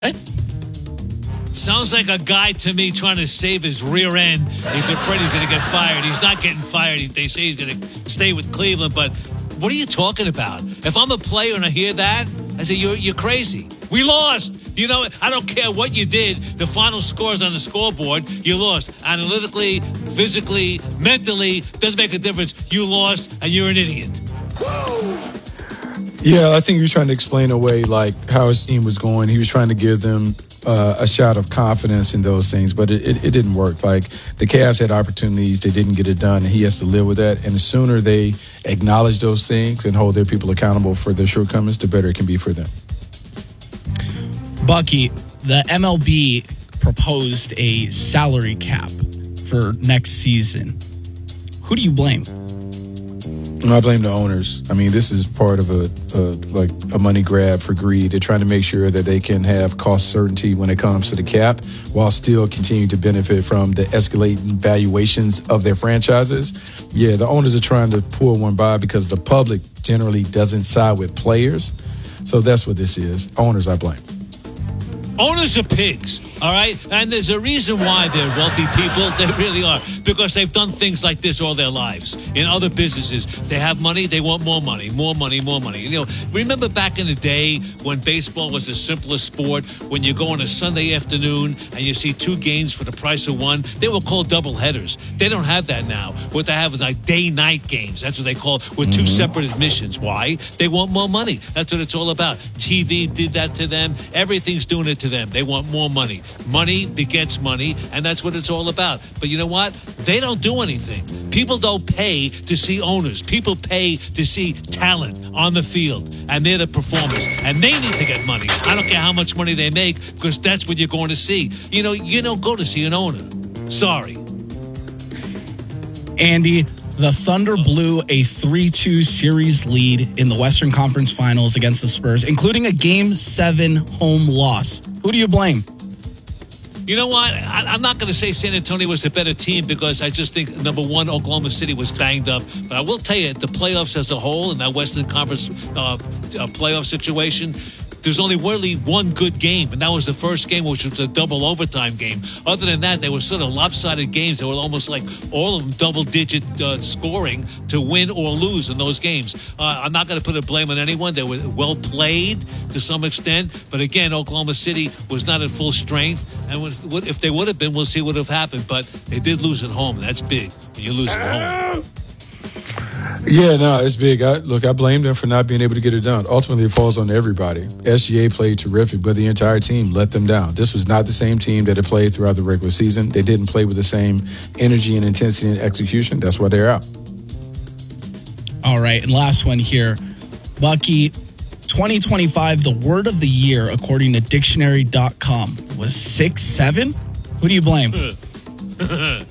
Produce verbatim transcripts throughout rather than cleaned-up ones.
Right? Sounds like a guy to me trying to save his rear end. He's afraid he's going to get fired. He's not getting fired. They say he's going to stay with Cleveland. But what are you talking about? If I'm a player and I hear that, I say, you're, you're crazy. We lost. You know, I don't care what you did. The final scores on the scoreboard, you lost. Analytically, physically, mentally, doesn't make a difference. You lost, and you're an idiot. Yeah, I think he was trying to explain away, like, how his team was going. He was trying to give them uh, a shot of confidence in those things, but it, it, it didn't work. Like, the Cavs had opportunities. They didn't get it done, and he has to live with that. And the sooner they acknowledge those things and hold their people accountable for their shortcomings, the better it can be for them. Bucky, the M L B proposed a salary cap for next season. Who do you blame? I blame the owners. I mean, this is part of a, a like a money grab for greed. They're trying to make sure that they can have cost certainty when it comes to the cap, while still continuing to benefit from the escalating valuations of their franchises. Yeah, the owners are trying to pull one by because the public generally doesn't side with players. So that's what this is. Owners, I blame. Owners are pigs, all right? And there's a reason why they're wealthy people. They really are. Because they've done things like this all their lives. In other businesses, they have money, they want more money, more money, more money. You know, remember back in the day when baseball was the simplest sport, when you go on a Sunday afternoon and you see two games for the price of one? They were called double headers. They don't have that now. What they have is like day-night games. That's what they call it, with mm-hmm. two separate admissions. Why? They want more money. That's what it's all about. T V did that to them. Everything's doing it to them. They want more money. Money begets money, and that's what it's all about. But you know what? They don't do anything. People don't pay to see owners. People pay to see talent on the field, and they're the performers, and they need to get money. I don't care how much money they make, because that's what you're going to see. You know, you don't go to see an owner. Sorry. Andy, the Thunder blew a three two series lead in the Western Conference Finals against the Spurs, including a Game seven home loss. Who do you blame? You know what? I, I'm not going to say San Antonio was the better team, because I just think, number one, Oklahoma City was banged up. But I will tell you, the playoffs as a whole, in that Western Conference uh, uh, playoff situation, there's only really one good game, and that was the first game, which was a double overtime game. Other than that, they were sort of lopsided games. They were almost like all of them double-digit uh, scoring to win or lose in those games. Uh, I'm not going to put a blame on anyone. They were well played to some extent, but again, Oklahoma City was not at full strength, and if they would have been, we'll see what would have happened. But they did lose at home, and that's big when you lose at home. Yeah, no, it's big. I, look, I blame them for not being able to get it done. Ultimately, it falls on everybody. S G A played terrific, but the entire team let them down. This was not the same team that had played throughout the regular season. They didn't play with the same energy and intensity and execution. That's why they're out. All right, and last one here. Bucky, twenty twenty-five, the word of the year, according to dictionary dot com, was six seven? Who do you blame? Look,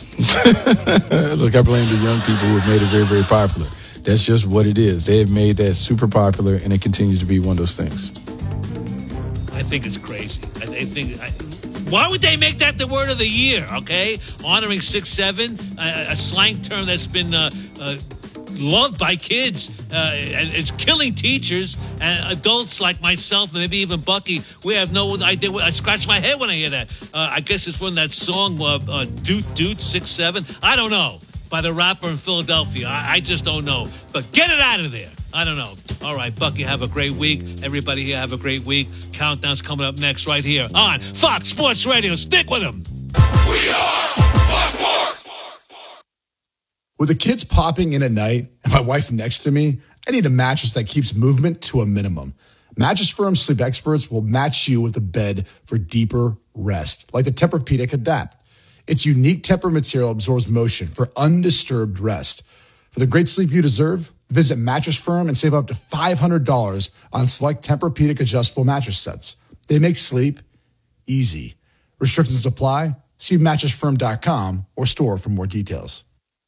I blame the young people who have made it very, very popular. That's just what it is. They have made that super popular, and it continues to be one of those things. I think it's crazy. I, I think. I, why would they make that the word of the year? Okay, honoring six seven, a, a slang term that's been uh, uh, loved by kids, uh, and it's killing teachers and adults like myself, and maybe even Bucky. We have no idea. I scratch my head when I hear that. Uh, I guess it's from that song, uh, uh, Doot Doot six seven. I don't know. By the rapper in Philadelphia. I, I just don't know. But get it out of there. I don't know. All right, Bucky, have a great week. Everybody here, have a great week. Countdown's coming up next right here on Fox Sports Radio. Stick with them. We are Fox Sports. With the kids popping in at night and my wife next to me, I need a mattress that keeps movement to a minimum. Mattress Firm sleep experts will match you with a bed for deeper rest, like the Tempur-Pedic Adapt. Its unique Tempur material absorbs motion for undisturbed rest. For the great sleep you deserve, visit Mattress Firm and save up to five hundred dollars on select Tempur-Pedic adjustable mattress sets. They make sleep easy. Restrictions apply. See mattress firm dot com or store for more details.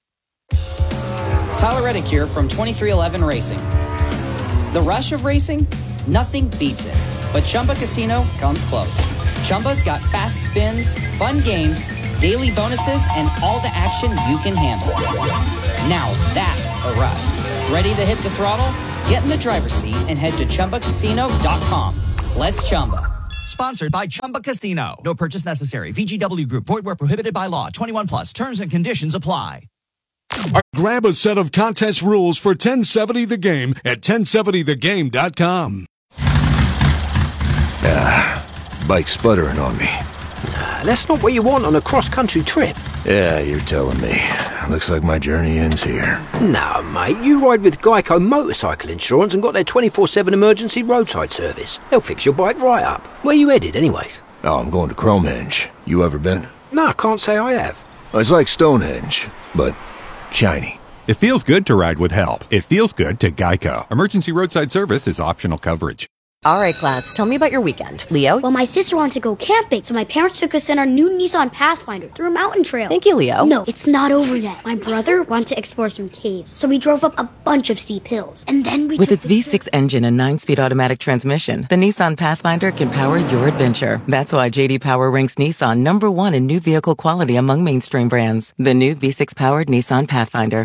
Tyler Reddick here from twenty-three eleven Racing. The rush of racing? Nothing beats it. But Chumba Casino comes close. Chumba's got fast spins, fun games, daily bonuses, and all the action you can handle. Now that's a ride. Ready to hit the throttle? Get in the driver's seat and head to Chumba Casino dot com. Let's Chumba. Sponsored by Chumba Casino. No purchase necessary. V G W Group. Void where prohibited by law. twenty-one plus. Terms and conditions apply. Grab a set of contest rules for ten seventy The Game at ten seventy the game dot com. Ah, bike sputtering on me. Nah, that's not what you want on a cross-country trip. Yeah, you're telling me. Looks like my journey ends here. No, mate, you ride with Geico Motorcycle Insurance and got their twenty-four seven emergency roadside service. They'll fix your bike right up. Where you headed, anyways? Oh, I'm going to Cromehenge. You ever been? No, I can't say I have. It's like Stonehenge, but shiny. It feels good to ride with help. It feels good to Geico. Emergency roadside service is optional coverage. All right, class, tell me about your weekend. Leo? Well, my sister wanted to go camping, so my parents took us in our new Nissan Pathfinder through a mountain trail. Thank you, Leo. No, it's not over yet. My brother wanted to explore some caves, so we drove up a bunch of steep hills. And then we With its V six engine and nine-speed automatic transmission, the Nissan Pathfinder can power your adventure. That's why J D Power ranks Nissan number one in new vehicle quality among mainstream brands. The new V six-powered Nissan Pathfinder.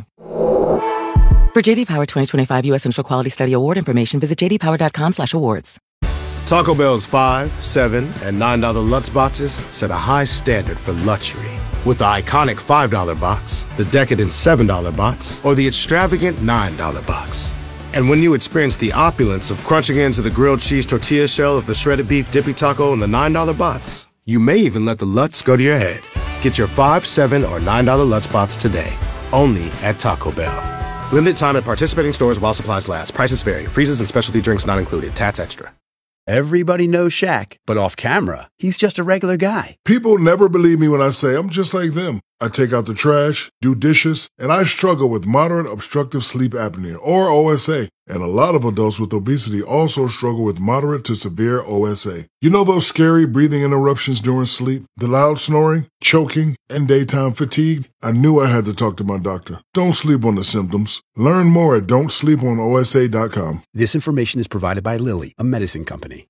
For J D Power twenty twenty-five U S Central Quality Study Award information, visit j d power dot com slash awards. Taco Bell's five, seven, and nine dollar Lutz boxes set a high standard for luxury. With the iconic five dollar box, the decadent seven dollar box, or the extravagant nine dollar box. And when you experience the opulence of crunching into the grilled cheese tortilla shell of the shredded beef dippy taco in the nine dollar box, you may even let the Lutz go to your head. Get your five, seven, or nine dollar Lutz box today, only at Taco Bell. Limited time at participating stores while supplies last. Prices vary. Freezes and specialty drinks not included. Tats extra. Everybody knows Shaq, but off camera, he's just a regular guy. People never believe me when I say I'm just like them. I take out the trash, do dishes, and I struggle with moderate obstructive sleep apnea, or O S A. And a lot of adults with obesity also struggle with moderate to severe O S A. You know those scary breathing interruptions during sleep, the loud snoring, choking, and daytime fatigue? I knew I had to talk to my doctor. Don't sleep on the symptoms. Learn more at don't sleep on O S A dot com. This information is provided by Lilly, a medicine company.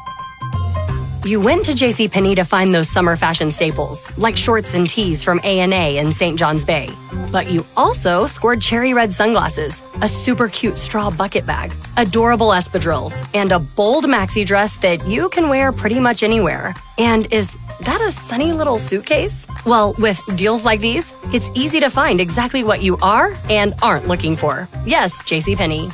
You went to JCPenney to find those summer fashion staples, like shorts and tees from A and A in Saint John's Bay. But you also scored cherry red sunglasses, a super cute straw bucket bag, adorable espadrilles, and a bold maxi dress that you can wear pretty much anywhere. And is that a sunny little suitcase? Well, with deals like these, it's easy to find exactly what you are and aren't looking for. Yes, JCPenney.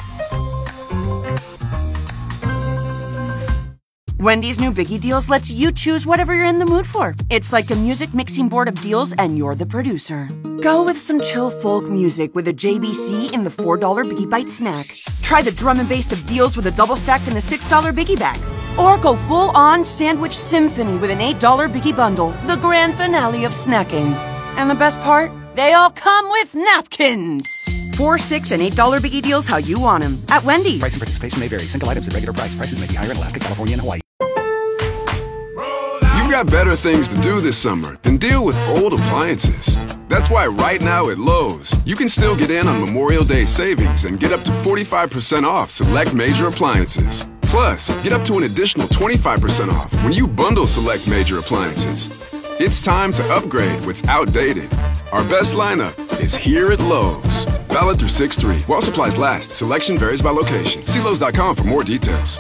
Wendy's new Biggie Deals lets you choose whatever you're in the mood for. It's like a music mixing board of deals, and you're the producer. Go with some chill folk music with a J B C in the four dollar Biggie Bite snack. Try the drum and bass of deals with a double stack in the six dollar Biggie Bag. Or go full-on sandwich symphony with an eight dollar Biggie Bundle, the grand finale of snacking. And the best part? They all come with napkins. Four, six, and eight dollar Biggie Deals how you want them at Wendy's. Price and participation may vary. Single items at regular price. Prices may be higher in Alaska, California, and Hawaii. You've got better things to do this summer than deal with old appliances. That's why right now at Lowe's, you can still get in on Memorial Day savings and get up to forty-five percent off select major appliances. Plus, get up to an additional twenty-five percent off when you bundle select major appliances. It's time to upgrade what's outdated. Our best lineup is here at Lowe's. Valid through six three. While supplies last. Selection varies by location. See Lowe's dot com for more details.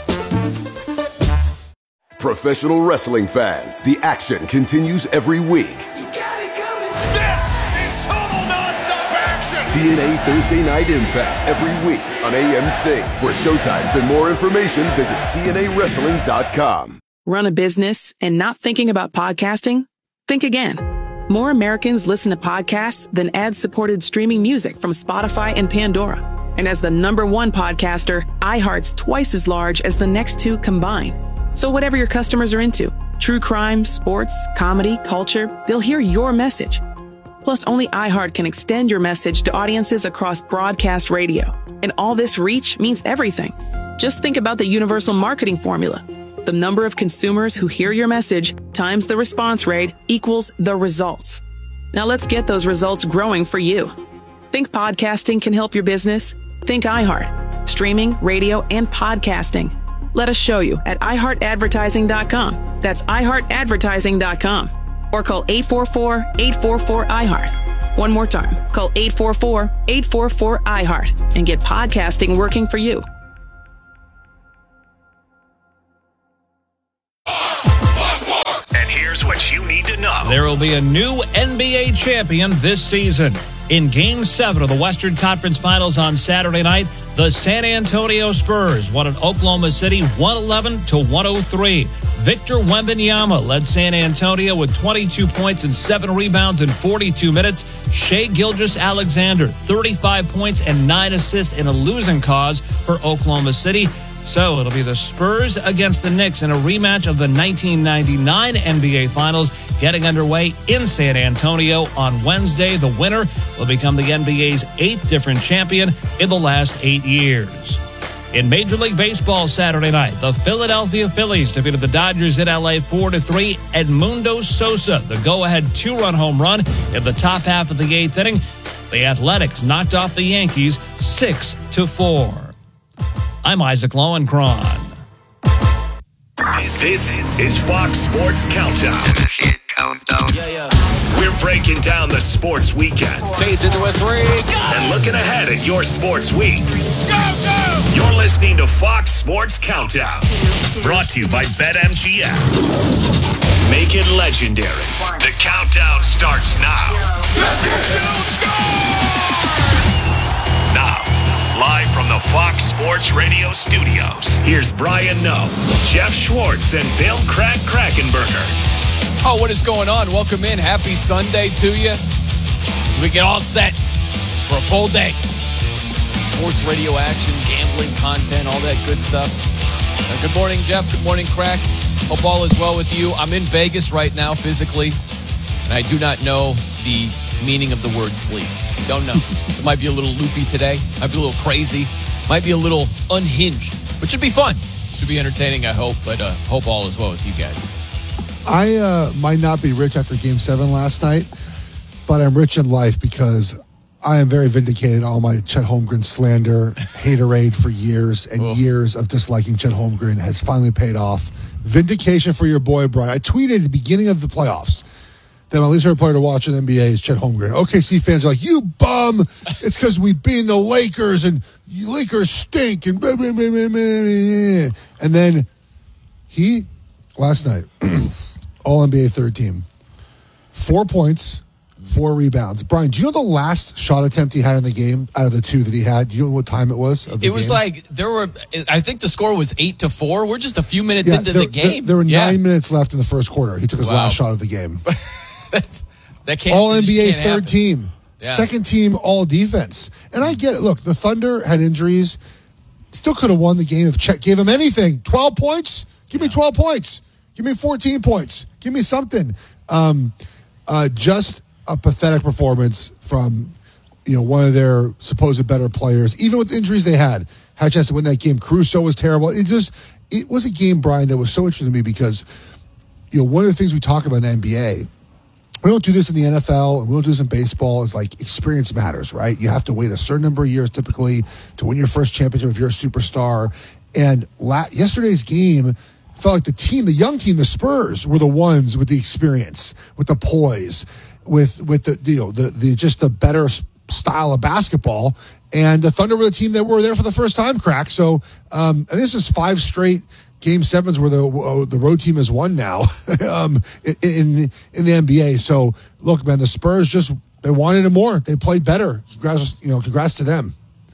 Professional wrestling fans, the action continues every week. This is total nonstop action! T N A Thursday Night Impact every week on A M C. For showtimes and more information, visit T N A wrestling dot com. Run a business and not thinking about podcasting? Think again. More Americans listen to podcasts than ad-supported streaming music from Spotify and Pandora. And as the number one podcaster, iHeart's twice as large as the next two combined. So whatever your customers are into, true crime, sports, comedy, culture, they'll hear your message. Plus, only iHeart can extend your message to audiences across broadcast radio. And all this reach means everything. Just think about the universal marketing formula. The number of consumers who hear your message times the response rate equals the results. Now let's get those results growing for you. Think podcasting can help your business? Think iHeart. Streaming, radio, and podcasting. Let us show you at i heart advertising dot com. That's i heart advertising dot com. Or call eight four four, eight four four, I heart. One more time. Call eight four four, eight four four, I heart and get podcasting working for you. what you need to know. There will be a new N B A champion this season. In Game seven of the Western Conference Finals on Saturday night, the San Antonio Spurs won at Oklahoma City one eleven to one oh three. Victor Wembanyama led San Antonio with twenty-two points and seven rebounds in forty-two minutes. Shai Gilgeous-Alexander, thirty-five points and nine assists in a losing cause for Oklahoma City. So it'll be the Spurs against the Knicks in a rematch of the nineteen ninety-nine N B A Finals getting underway in San Antonio on Wednesday. The winner will become the N B A's eighth different champion in the last eight years. In Major League Baseball Saturday night, the Philadelphia Phillies defeated the Dodgers in L A four to three. Edmundo Sosa, the go-ahead two-run home run in the top half of the eighth inning. The Athletics knocked off the Yankees six to four. I'm Isaac Lowenkron. This, this is Fox Sports Countdown. Yeah, yeah. We're breaking down the sports weekend. Fades into a three. And looking ahead at your sports week. Go, go! You're listening to Fox Sports Countdown. Brought to you by BetMGM. Make it legendary. The countdown starts now. Now, live from the Fox Sports Radio studios, here's Brian Noe, Jeff Schwartz, and Bill Crack Krackenberger. Oh, what is going on? Welcome in. Happy Sunday to you. So we get all set for a full day. Sports radio action, gambling content, all that good stuff. Uh, good morning, Jeff. Good morning, Crack. Hope all is well with you. I'm in Vegas right now physically, and I do not know the meaning of the word sleep. Don't know. So it might be a little loopy today. Might be a little crazy. Might be a little unhinged. But should be fun. Should be entertaining, I hope. But uh, hope all is well with you guys. I uh, might not be rich after Game seven last night, but I'm rich in life because I am very vindicated on all my Chet Holmgren slander, haterade for years and oh. years of disliking Chet Holmgren has finally paid off. Vindication for your boy, Brian. I tweeted at the beginning of the playoffs that my least favorite player to watch in the N B A is Chet Holmgren. O K C fans are like, you bum. It's because we beat the Lakers and you Lakers stink. And, blah, blah, blah, blah, blah. and then he, last night, All N B A third team. Four points, four rebounds. Brian, do you know the last shot attempt he had in the game out of the two that he had? Do you know what time it was? Of the it was game? like there were, I think the score was eight to four. We're just a few minutes yeah, into there, the game. There, there were yeah. nine minutes left in the first quarter. He took his wow. last shot of the game. That's, that can't, All N B A third happen. team. Yeah. Second team all defense. And I get it. Look, the Thunder had injuries. Still could have won the game if Chet gave him anything. twelve points? Give me twelve points. Give me fourteen points. Give me something. Um, uh, just a pathetic performance from, you know, one of their supposed better players. Even with the injuries they had, had a chance to win that game. Caruso was terrible. It just, it was a game, Brian, that was so interesting to me because, you know, one of the things we talk about in the N B A, we don't do this in the N F L and we don't do this in baseball, is like experience matters, right? You have to wait a certain number of years typically to win your first championship if you're a superstar. And la- yesterday's game felt like the team, the young team, the Spurs, were the ones with the experience, with the poise, with with the you know the, the just the better style of basketball. And the Thunder were the team that were there for the first time, Crack. So um, and this is five straight Game sevens where the uh, the road team has won now um, in in the N B A. So look, man, the Spurs just they wanted it more. They played better. Congrats, you know, congrats to them.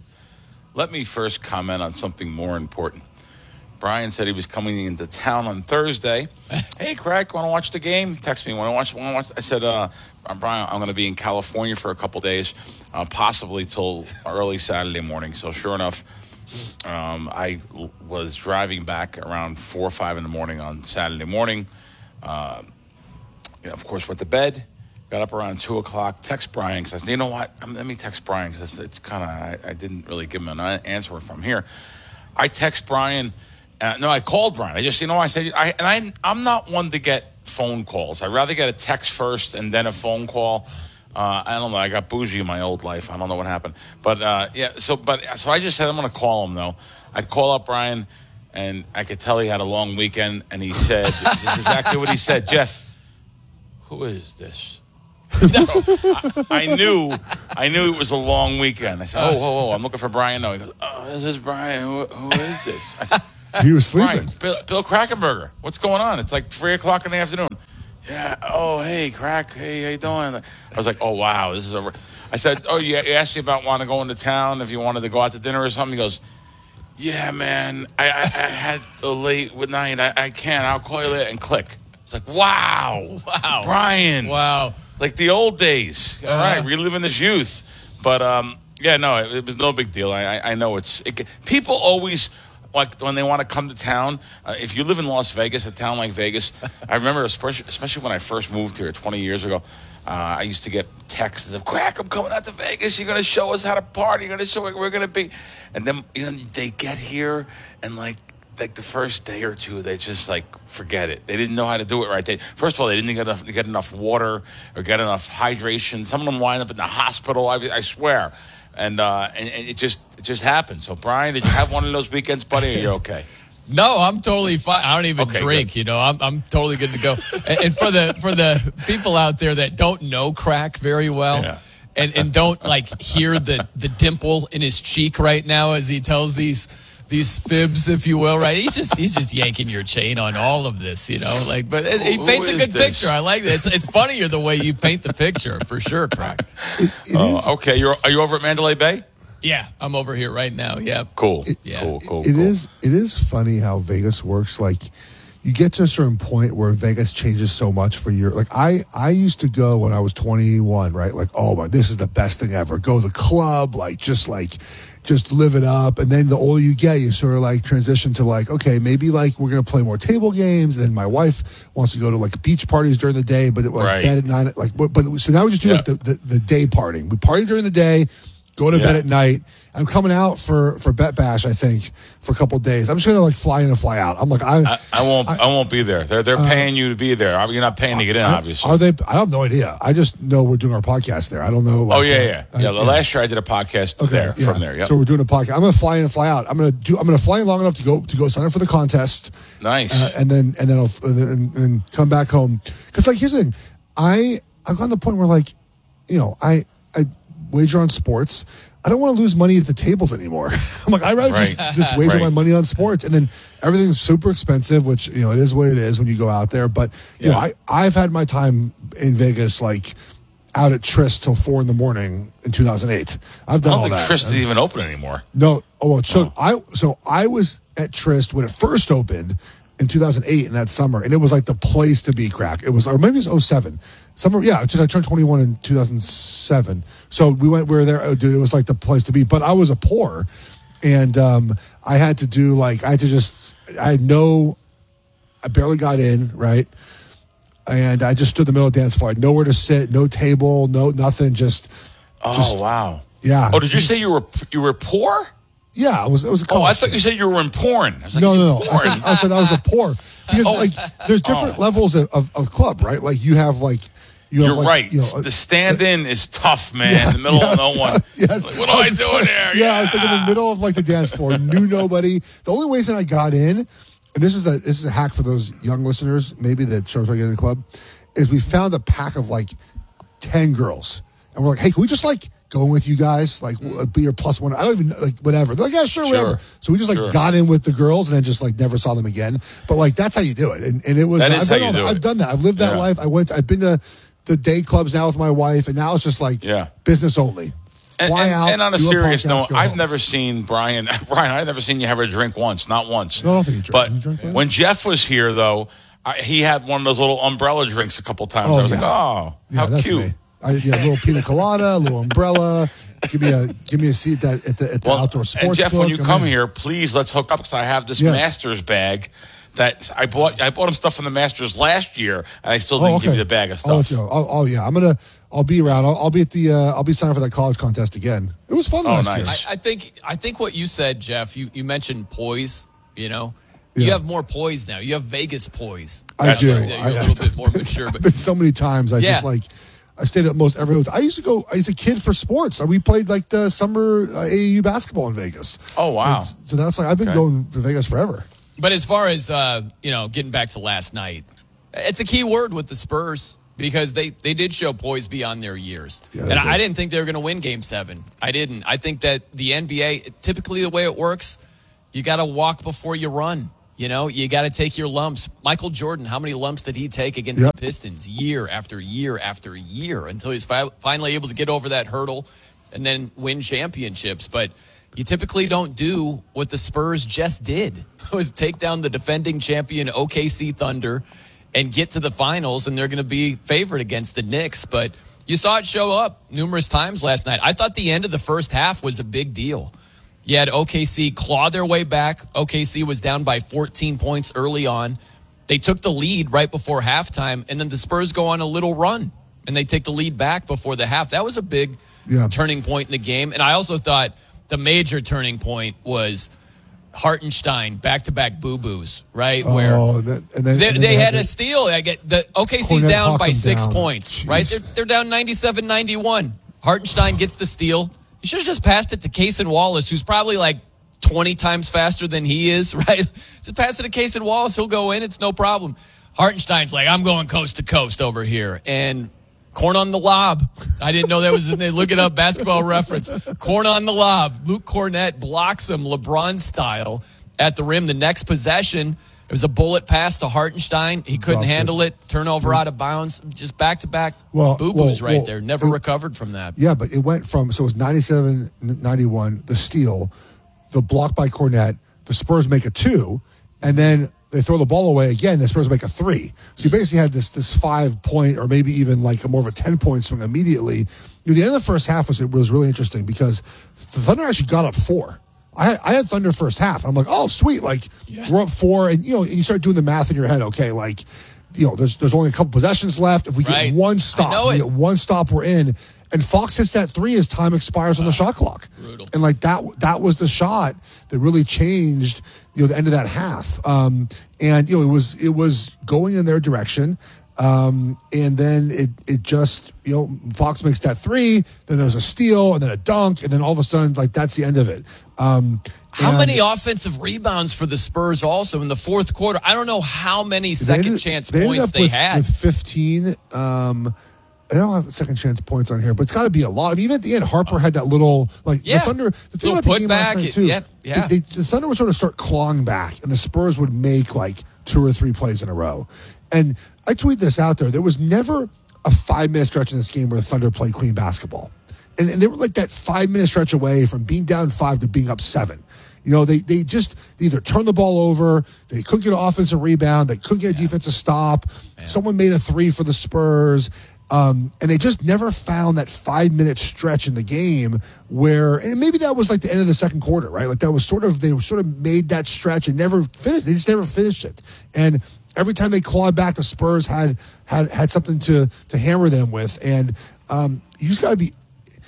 Let me first comment on something more important. Brian said he was coming into town on Thursday. Hey, Craig, want to watch the game? Text me. Want to watch? Want to watch? I said, uh, Brian, I'm going to be in California for a couple days, uh, possibly till early Saturday morning. So sure enough, um, I l- was driving back around four or five in the morning on Saturday morning. Uh, you know, of course, went to bed. Got up around two o'clock. Text Brian because I said, you know what? Um, let me text Brian because it's, it's kind of I, I didn't really give him an answer from here. I text Brian. Uh, no, I called Brian. I just, you know, I said, I, and I, I'm not one to get phone calls. I'd rather get a text first and then a phone call. Uh, I don't know. I got bougie in my old life. I don't know what happened. But, uh, yeah, so but so I just said I'm going to call him, though. I call up Brian, and I could tell he had a long weekend, and he said, this is exactly what he said. Jeff, who is this? So I, I knew I knew it was a long weekend. I said, oh, whoa, whoa, I'm looking for Brian. No, he goes, oh, this is Brian. Who, who is this? I said, he was sleeping. Brian, Bill, Bill Krackenberger, what's going on? It's like three o'clock in the afternoon. Yeah. Oh, hey, Crack. Hey, how you doing? I was like, oh, wow, this is a. I said, oh, you asked me about wanting to go into town if you wanted to go out to dinner or something. He goes, yeah, man, I, I, I had a late night. I, I can't. I'll call you later. And click. It's like, wow, wow, Brian, wow, like the old days. All Uh-huh. right, reliving this youth. But um, yeah, no, it, it was no big deal. I, I, I know it's it, people always. Like when they want to come to town, uh, if you live in Las Vegas, a town like Vegas, I remember especially, especially when I first moved here twenty years ago, uh, I used to get texts of, Crack, I'm coming out to Vegas. You're going to show us how to party. You're going to show us where we're going to be. And then you know they get here and like like the first day or two, they just like forget it. They didn't know how to do it right. They, first of all, they didn't get enough, get enough water or get enough hydration. Some of them wind up in the hospital, I, I swear. And, uh, and and it just it just happened. So, Brian, did you have one of those weekends, buddy? Or are you okay? No, I'm totally fine. I don't even Okay, drink. good. You know, I'm I'm totally good to go. and, and for the for the people out there that don't know Crack very well, Yeah. and and don't like hear the the dimple in his cheek right now as he tells these these fibs, if you will, right? He's just he's just yanking your chain on all of this, you know. Like, but it, he Who paints a is good this? picture. I like that. It's, it's funnier the way you paint the picture, for sure, Crack. Oh, okay, you're are you over at Mandalay Bay? Yeah, I'm over here right now. Yeah, Cool. Yeah. Cool. Cool. It cool. is. It is funny how Vegas works. Like, you get to a certain point where Vegas changes so much for your. Like, I I used to go when I was twenty-one, right? Like, oh my, this is the best thing ever. Go to the club, like, just like, just live it up. And then the older you get, you sort of like transition to like, okay, maybe like we're gonna play more table games. Then my wife wants to go to like beach parties during the day, but it, like Right. bed at night. Like, but, but so now we just do Yeah. like the, the the day partying. We party during the day. Go to Yeah. bed at night. I'm coming out for, for Bet Bash, I think, for a couple of days. I'm just gonna like fly in and fly out. I'm like, I, I, I won't. I, won't be there. They're they're Uh, paying you to be there. You're not paying to get in, I- obviously. Are they? I have no idea. I just know we're doing our podcast there. I don't know. Like, oh yeah, uh, yeah, uh, yeah. The last year I did a podcast there yeah. from there. Yep. So we're doing a podcast. I'm gonna fly in and fly out. I'm gonna do. I'm gonna fly in long enough to go to go sign up for the contest. Nice. Uh, and then and then I'll and then, and then come back home. Because like here's the thing, I I've gotten to the point where like, you know, I I wager on sports. I don't want to lose money at the tables anymore. I'm like, I'd rather Right. just, just wager Right. my money on sports. And then everything's super expensive, which, you know, it is what it is when you go out there. But, you know, I, I've had my time in Vegas, like, out at Tryst till four in the morning in two thousand eight. I've I done don't all think that. Tryst is even open anymore. No. Oh, well, so I so I was at Tryst when it first opened in two thousand eight in that summer, and it was like the place to be, Crack. It was, or maybe it was oh seven. Summer, yeah, it's just I turned twenty-one in two thousand seven. So we went, we were there, oh, dude, it was like the place to be. But I was a poor, and um, I had to do like, I had to just, I had no, I barely got in, right? And I just stood in the middle of the dance floor. I had nowhere to sit, no table, no nothing, just. Oh just, wow. Yeah. Oh, did you say you were you were poor? Yeah, it was. It was a Oh, I college thought kid. you said you were in porn. I was like, no, is no, he no. I porn? said, I said I was a poor because Oh. like there's different levels of, of, of club, right? Like you have like you have You're like, right. You know, the stand-in is tough, man. Yeah, in the middle yes, of no one. yes. Like, what am I was- doing there? Yeah, I was like in the middle of like the dance floor, knew nobody. The only reason I got in, and this is a this is a hack for those young listeners, maybe that shows I get in the club, is we found a pack of like ten girls, and we're like, hey, can we just like go with you guys, like be your plus one? I don't even know, like whatever. They're like, yeah, sure, Sure. whatever. So we just like Sure. got in with the girls, and then just like never saw them again. But like that's how you do it, and and it was. That is I've how done you all do that. it. I've done that. I've lived that Yeah. life. I went. I've been to the day clubs now with my wife, and now it's just like Yeah. business only. And, Fly and, out, and on a do serious podcast, note, go I've home. never seen Brian. Brian, I've never seen you have a drink once, not once. No, I don't think you drink. But You drink, Brian? when Jeff was here, though, I, he had one of those little umbrella drinks a couple times. Oh, I was yeah. like, oh, Yeah, how that's cute. me. I, yeah, a little pina colada, a little umbrella. Give me a give me a seat that at the at the Well, outdoor sports. and Jeff, book. when you I'm come in. here, please let's hook up because I have this Yes. Masters bag that I bought. I bought him stuff from the Masters last year, and I still Oh, didn't okay. give you the bag of I'll stuff. let you know. Oh, oh, yeah, I'm gonna. I'll be around. I'll, I'll be at the. Uh, I'll be signing for that college contest again. It was fun Oh, last nice. year. I, I think I think what you said, Jeff. You you mentioned poise. You know, you Yeah. have more poise now. You have Vegas poise. I That's do. right. Yeah, you're I- a little bit more mature, I've but been so many times. I Yeah. just like. I stayed at most every hotel. I used to go as a kid for sports. We played like the summer uh, A A U basketball in Vegas. Oh wow! And so that's like I've been Okay. going to Vegas forever. but as far as uh, you know, getting back to last night, it's a key word with the Spurs because they they did show poise beyond their years, Yeah, and they I did. didn't think they were going to win Game Seven. I didn't. I think that the N B A typically the way it works, you got to walk before you run. You know, you got to take your lumps. Michael Jordan, how many lumps did he take against Yep. the Pistons year after year after year until he's fi- finally able to get over that hurdle and then win championships? But you typically don't do what the Spurs just did, was take down the defending champion O K C Thunder and get to the finals, and they're going to be favored against the Knicks. But you saw it show up numerous times last night. I thought the end of the first half was a big deal. You had O K C claw their way back. O K C was down by fourteen points early on. They took the lead right before halftime, and then the Spurs go on a little run, and they take the lead back before the half. That was a big Yeah. turning point in the game. And I also thought the major turning point was Hartenstein back-to-back boo-boos, right? Oh, Where and then, and then, they, and then they had the- a steal. I get the O K C's Cornette down hawked by them six down. points, Jeez. right? They're, they're down ninety-seven ninety-one. Hartenstein gets the steal. You should have just passed it to Cason Wallace, who's probably like twenty times faster than he is, right? Just pass it to Cason Wallace. He'll go in. It's no problem. Hartenstein's like, I'm going coast to coast over here. And corn on the lob. I didn't know that was in there. Look it up, Basketball Reference. Corn on the lob. Luke Cornette blocks him LeBron style at the rim. The next possession, it was a bullet pass to Hartenstein. He couldn't Drops handle it. it. Turnover out of bounds. Just back-to-back Well, boo-boos well, right well, there. Never it- recovered from that. Yeah, but it went from, so it was ninety-seven ninety-one, the steal, the block by Cornette, the Spurs make a two, and then they throw the ball away again, the Spurs make a three. So you basically had this this five-point or maybe even like a more of a ten-point swing immediately. You know, the end of the first half was, it was really interesting because the Thunder actually got up four. I had, I had Thunder first half. I'm like, oh, sweet. Like, we're up four. And, you know, and you start doing the math in your head. Okay, like, you know, there's there's only a couple possessions left. If we Right. get one I stop, know we it. get one stop, we're in. And Fox hits that three as time expires on the shot clock. Brutal. And, like, that that was the shot that really changed, you know, the end of that half. Um, and, you know, it was it was going in their direction. Um, and then it it just, you know, Fox makes that three, then there's a steal, and then a dunk, and then all of a sudden, like, that's the end of it. Um, How and many offensive rebounds for the Spurs also in the fourth quarter? I don't know how many they second ended- chance they ended points up they with, had. With fifteen. Um, I don't have second chance points on here, but it's got to be a lot. I mean, even at the end, Harper had that little, like, Yeah. the Thunder, the thing Little about the game last putback, night, too, yep, yeah. they- they- the Thunder would sort of start clawing back, and the Spurs would make, like, two or three plays in a row. And I tweet this out there. There was never a five-minute stretch in this game where the Thunder played clean basketball. And, and they were like that five-minute stretch away from being down five to being up seven. You know, they they just they either turned the ball over, they couldn't get an offensive rebound, they couldn't get a defensive stop. Someone made a three for the Spurs. Um, and they just never found that five-minute stretch in the game where, and maybe that was like the end of the second quarter, right? Like that was sort of, they sort of made that stretch and never finished. They just never finished it. And every time they clawed back, the Spurs had had had something to to hammer them with. And um, you just got to be,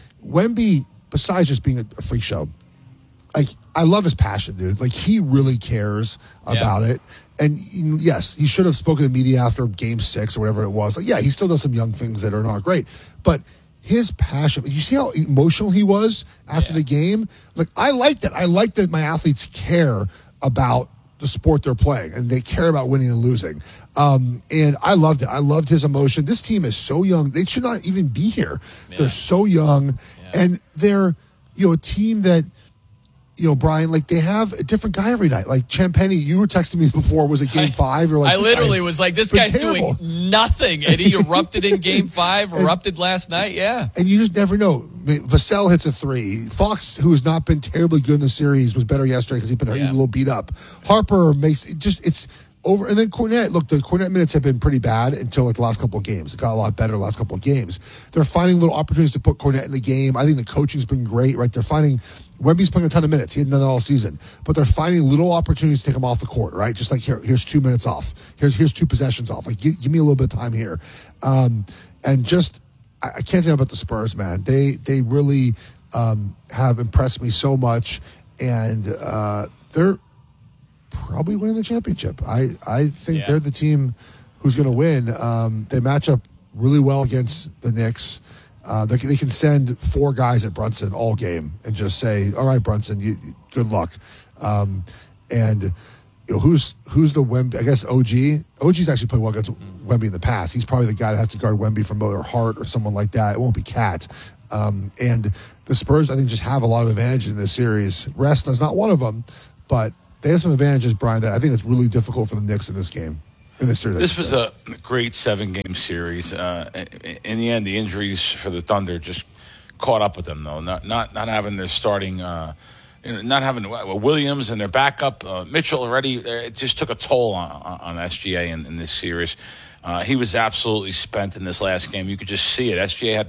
Wemby, besides just being a, a freak show, like, I love his passion, dude. Like, he really cares about it. And yes, he should have spoken to the media after game six or whatever it was. Like, yeah, he still does some young things that are not great. But his passion, you see how emotional he was after the game? Like, I like that. I like that my athletes care about the sport they're playing and they care about winning and losing. Um, and I loved it. I loved his emotion. This team is so young. They should not even be here. Yeah. They're so young. Yeah. And they're, you know, a team that, you know, Brian, like, they have a different guy every night. Like, Champagnie, you were texting me before, was it game five? You're like, I literally was like, this guy's terrible. doing nothing. And he erupted in game five, erupted last night, yeah. And you just never know. Vassell hits a three. Fox, who has not been terribly good in the series, was better yesterday because he's been yeah. a little beat up. Harper makes it just, it's over. And then Cornette, look, the Cornette minutes have been pretty bad until like the last couple of games. It got a lot better the last couple of games. They're finding little opportunities to put Cornette in the game. I think the coaching's been great, right? They're finding, Wemby's playing a ton of minutes. He hadn't done that all season. But they're finding little opportunities to take him off the court, right? Just like, here, here's two minutes off. Here's here's two possessions off. Like, give, give me a little bit of time here. Um, and just, I, I can't say about the Spurs, man. They, they really um, have impressed me so much. And uh, they're probably winning the championship. I, I think Yeah. they're the team who's going to win. Um, they match up really well against the Knicks. Uh, they, they can send four guys at Brunson all game and just say, all right, Brunson, you, good luck. Um, and you know, who's who's the Wemby? I guess O G. O G's actually played well against Wemby in the past. He's probably the guy that has to guard Wemby from Miller Hart or someone like that. It won't be Cat. Um, and the Spurs, I think, just have a lot of advantage in this series. Rest is not one of them, but they have some advantages, Brian, that I think it's really difficult for the Knicks in this game. In this series. This was a great seven-game series. Uh, in the end, the injuries for the Thunder just caught up with them, though. Not not not having their starting, uh, you know, not having Williams and their backup uh, Mitchell already. It just took a toll on, on S G A in, in this series. Uh, he was absolutely spent in this last game. You could just see it. S G A had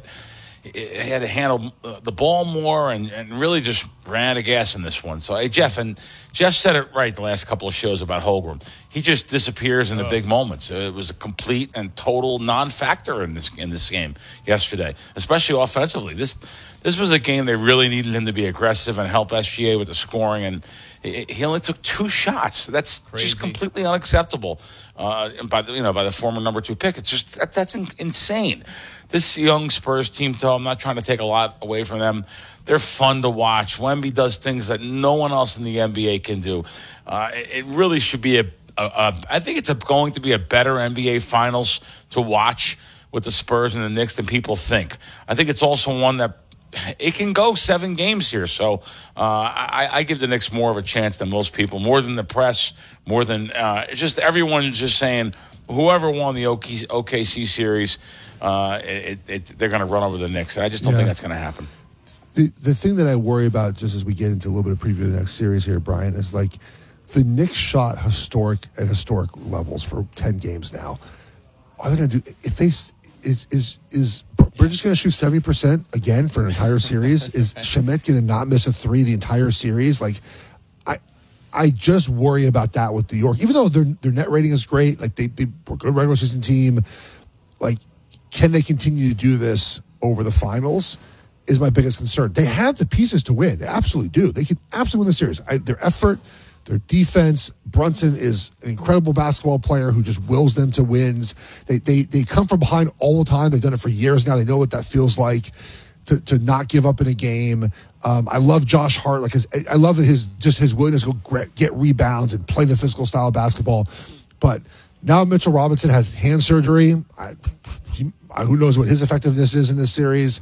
he had to handle the ball more and, and really just ran out of gas in this one. So, hey, Jeff, and Jeff said it right the last couple of shows about Holmgren. He just disappears in the oh. big moments. It was a complete and total non-factor in this in this game yesterday, especially offensively. This this was a game they really needed him to be aggressive and help S G A with the scoring, and he only took two shots. That's Crazy. just completely unacceptable uh, by the you know by the former number two pick. It's just that, that's in, insane. This young Spurs team, though, I'm not trying to take a lot away from them. They're fun to watch. Wemby does things that no one else in the N B A can do. Uh, it, it really should be a, a, a. I think it's a, going to be a better N B A Finals to watch with the Spurs and the Knicks than people think. I think it's also one that it can go seven games here. So uh, I, I give the Knicks more of a chance than most people, more than the press, more than uh, just everyone just saying whoever won the O K C series. Uh, it, it, they're going to run over the Knicks. And I just don't yeah. think that's going to happen. The the thing that I worry about, just as we get into a little bit of preview of the next series here, Brian, is like the Knicks shot historic at historic levels for ten games now. Are they going to do if they is is is Bridges going to shoot seventy percent again for an entire series? Is Shamet going to not miss a three the entire series? Like, I I just worry about that with New York. Even though their their net rating is great, like they they were a good regular season team, like. Can they continue to do this over the finals is my biggest concern. They have the pieces to win. They absolutely do. They can absolutely win the series. I, their effort, their defense. Brunson is an incredible basketball player who just wills them to wins. They they they come from behind all the time. They've done it for years now. They know what that feels like to to not give up in a game. Um, I love Josh Hart. Like his, I love his just his willingness to go get rebounds and play the physical style of basketball. But now Mitchell Robinson has hand surgery. I, he, Who knows what his effectiveness is in this series?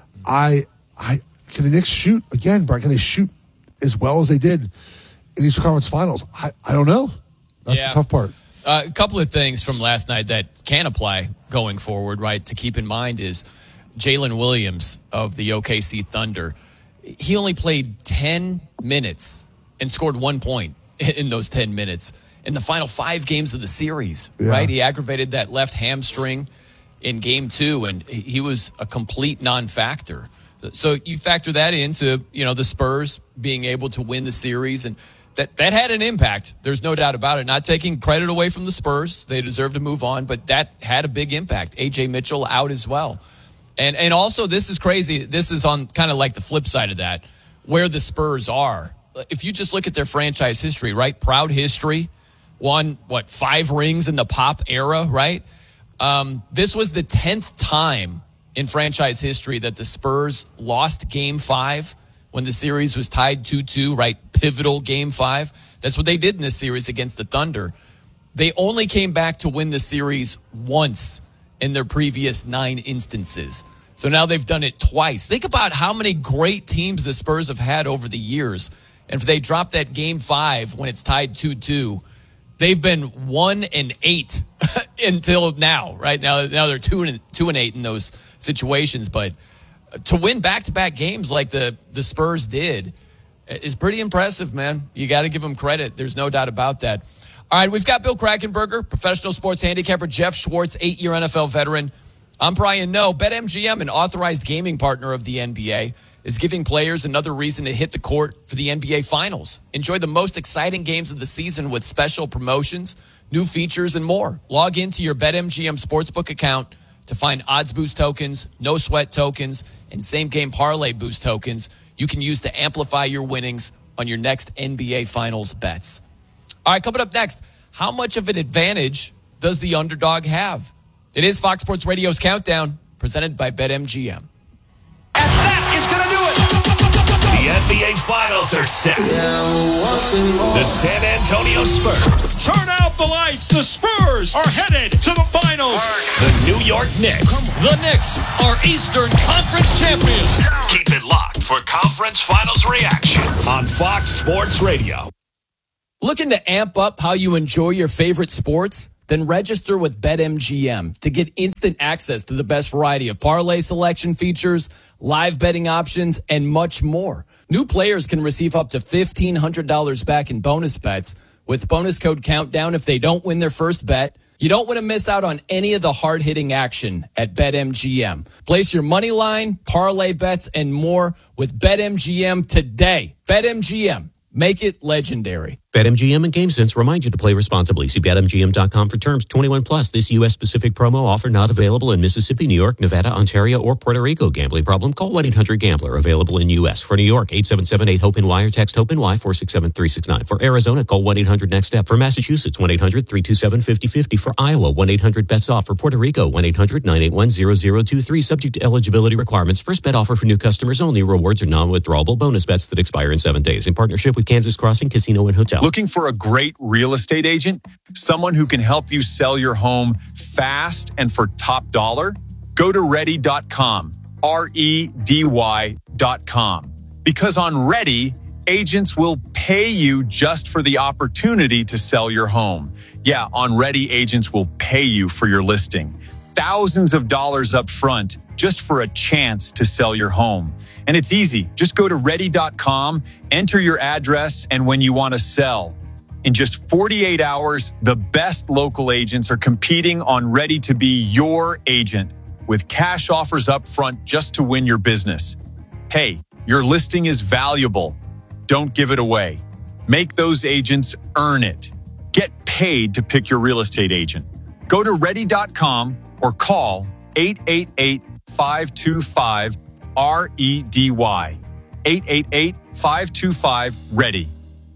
I, I can the Knicks shoot again, Brian? Can they shoot as well as they did in these conference finals? I, I don't know. That's yeah. the tough part. Uh, a couple of things from last night that can apply going forward, right? To keep in mind is Jalen Williams of the O K C Thunder. He only played ten minutes and scored one point in those ten minutes in the final five games of the series, yeah. right? He aggravated that left hamstring in game two, and he was a complete non-factor. So you factor that into, you know, the Spurs being able to win the series, and that, that had an impact. There's no doubt about it. Not taking credit away from the Spurs. They deserve to move on, but that had a big impact. A J Mitchell out as well. And and also, this is crazy. This is on kind of like the flip side of that, where the Spurs are. If you just look at their franchise history, right? Proud history. Won, what, five rings in the Pop era, right? Um, this was the tenth time in franchise history that the Spurs lost game five when the series was tied two two, right? Pivotal game five. That's what they did in this series against the Thunder. They only came back to win the series once in their previous nine instances. So now they've done it twice. Think about how many great teams the Spurs have had over the years. And if they drop that game five when it's tied two two, they've been one and eight until now, right? Now, now they're two and two and eight in those situations. But to win back-to-back games like the, the Spurs did is pretty impressive, man. You got to give them credit. There's no doubt about that. All right, we've got Bill Krackomberger, professional sports handicapper, Jeff Schwartz, eight-year N F L veteran. I'm Brian Noe. BetMGM, an authorized gaming partner of the N B A, is giving players another reason to hit the court for the N B A Finals. Enjoy the most exciting games of the season with special promotions, new features, and more. Log into your BetMGM Sportsbook account to find odds boost tokens, no sweat tokens, and same-game parlay boost tokens you can use to amplify your winnings on your next N B A Finals bets. All right, coming up next, how much of an advantage does the underdog have? It is Fox Sports Radio's Countdown, presented by BetMGM. Is going to do it. The N B A Finals are set. The San Antonio Spurs. Turn out the lights. The Spurs are headed to the finals. The New York Knicks. The Knicks are Eastern Conference champions. Keep it locked for conference finals reactions on Fox Sports Radio. Looking to amp up how you enjoy your favorite sports? Then register with BetMGM to get instant access to the best variety of parlay selection features, live betting options, and much more. New players can receive up to fifteen hundred dollars back in bonus bets with bonus code Countdown if they don't win their first bet. You don't want to miss out on any of the hard-hitting action at BetMGM. Place your money line, parlay bets, and more with BetMGM today. BetMGM. Make it legendary. BetMGM and GameSense remind you to play responsibly. See Bet M G M dot com for terms. twenty-one plus. This U S-specific promo offer not available in Mississippi, New York, Nevada, Ontario, or Puerto Rico. Gambling problem? Call one eight hundred gambler. Available in U S. For New York, eight seven seven eight hope N Y or text HOPE-NY four six seven three six nine. For Arizona, call one eight hundred next step. For Massachusetts, one eight hundred three two seven five zero five zero. For Iowa, one eight hundred bets off. For Puerto Rico, one eight hundred nine eight one zero zero two three. Subject to eligibility requirements. First bet offer for new customers only. Rewards are non-withdrawable bonus bets that expire in seven days. In partnership with Kansas Crossing Casino and Hotel. Looking for a great real estate agent? Someone who can help you sell your home fast and for top dollar? Go to ready dot com. R E D Y dot com. Because on Ready, agents will pay you just for the opportunity to sell your home. Yeah, on Ready, agents will pay you for your listing. Thousands of dollars up front just for a chance to sell your home. And it's easy. Just go to ready dot com, enter your address, and when you want to sell. In just forty-eight hours, the best local agents are competing on Ready to be your agent with cash offers up front just to win your business. Hey, your listing is valuable. Don't give it away. Make those agents earn it. Get paid to pick your real estate agent. Go to ready dot com or call eight eight eight, five two five, R E D Y. eight eight eight, five two five, READY.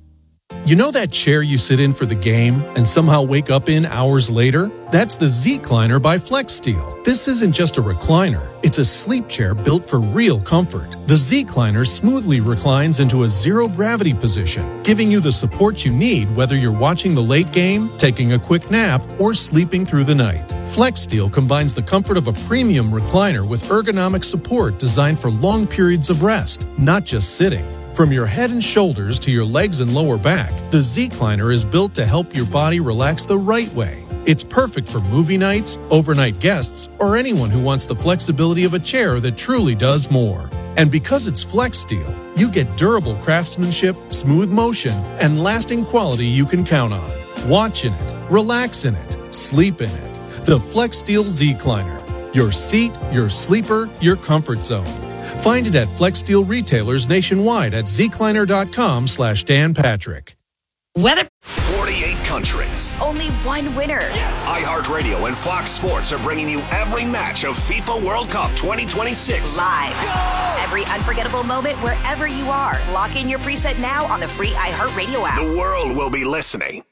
You know that chair you sit in for the game and somehow wake up in hours later? That's the Z-Cliner by FlexSteel. This isn't just a recliner. It's a sleep chair built for real comfort. The Z-Cliner smoothly reclines into a zero-gravity position, giving you the support you need whether you're watching the late game, taking a quick nap, or sleeping through the night. FlexSteel combines the comfort of a premium recliner with ergonomic support designed for long periods of rest, not just sitting. From your head and shoulders to your legs and lower back, the Z-Cliner is built to help your body relax the right way. It's perfect for movie nights, overnight guests, or anyone who wants the flexibility of a chair that truly does more. And because it's FlexSteel, you get durable craftsmanship, smooth motion, and lasting quality you can count on. Watch in it, relax in it, sleep in it. The FlexSteel Z-Cliner. Your seat, your sleeper, your comfort zone. Find it at FlexSteel retailers nationwide at zcliner.com slash Dan Patrick. Weather. forty-eight countries. Only one winner. Yes. iHeartRadio and Fox Sports are bringing you every match of FIFA World Cup twenty twenty-six. Live. Go! Every unforgettable moment wherever you are. Lock in your preset now on the free iHeartRadio app. The world will be listening.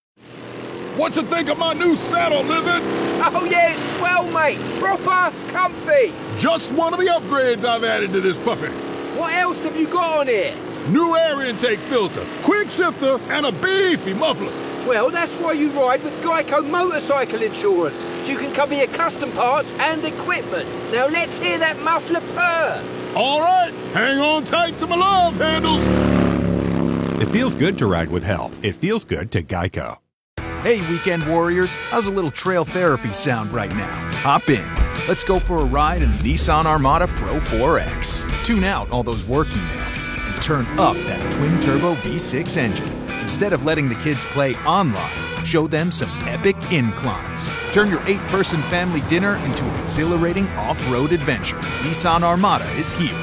What you think of my new saddle, Lizard? Oh, yeah, it's swell, mate. Proper comfy. Just one of the upgrades I've added to this puppy. What else have you got on here? New air intake filter, quick shifter, and a beefy muffler. Well, that's why you ride with Geico Motorcycle Insurance, so you can cover your custom parts and equipment. Now let's hear that muffler purr. All right, hang on tight to my love handles. It feels good to ride with help. It feels good to Geico. Hey, weekend warriors, how's a little trail therapy sound right now? Hop in. Let's go for a ride in the Nissan Armada Pro four X. Tune out all those work emails and turn up that twin-turbo V six engine. Instead of letting the kids play online, show them some epic inclines. Turn your eight-person family dinner into an exhilarating off-road adventure. Nissan Armada is here.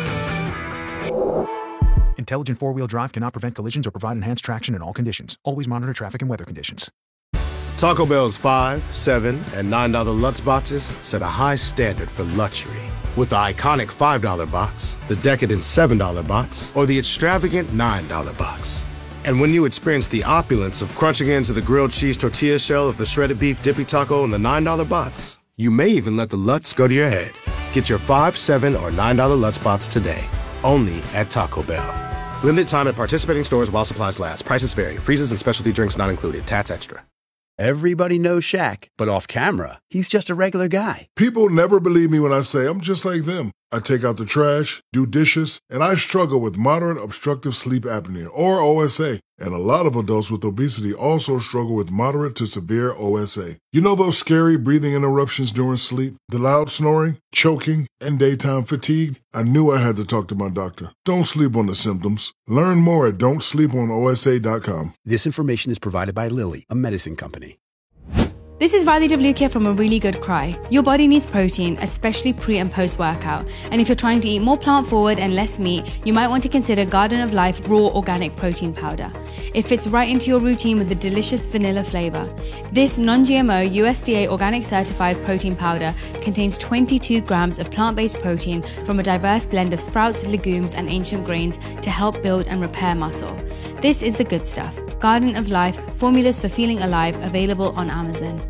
Intelligent four-wheel drive cannot prevent collisions or provide enhanced traction in all conditions. Always monitor traffic and weather conditions. Taco Bell's five, seven, and nine dollar Lutz boxes set a high standard for luxury. With the iconic five dollar box, the decadent seven dollar box, or the extravagant nine dollar box. And when you experience the opulence of crunching into the grilled cheese tortilla shell of the shredded beef dippy taco in the nine dollar box, you may even let the Lutz go to your head. Get your five, seven, or nine dollar Lutz box today, only at Taco Bell. Limited time at participating stores while supplies last. Prices vary. Freezes and specialty drinks not included. Tats extra. Everybody knows Shaq, but off camera, he's just a regular guy. People never believe me when I say I'm just like them. I take out the trash, do dishes, and I struggle with moderate obstructive sleep apnea, or O S A. And a lot of adults with obesity also struggle with moderate to severe O S A. You know those scary breathing interruptions during sleep? The loud snoring, choking, and daytime fatigue? I knew I had to talk to my doctor. Don't sleep on the symptoms. Learn more at don't sleep on O S A dot com. This information is provided by Lilly, a medicine company. This is Riley DeVluke here from A Really Good Cry. Your body needs protein, especially pre and post workout. And if you're trying to eat more plant forward and less meat, you might want to consider Garden of Life Raw Organic Protein Powder. It fits right into your routine with a delicious vanilla flavor. This non-G M O U S D A organic certified protein powder contains twenty-two grams of plant-based protein from a diverse blend of sprouts, legumes, and ancient grains to help build and repair muscle. This is the good stuff. Garden of Life, formulas for feeling alive, available on Amazon.